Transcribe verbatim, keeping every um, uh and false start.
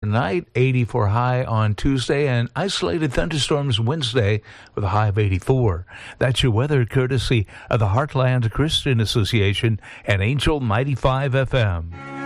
Tonight, eighty-four high on Tuesday, and isolated thunderstorms Wednesday with a high of eighty-four. That's your weather courtesy of the Heartland Christian Association and Angel ninety-five F M.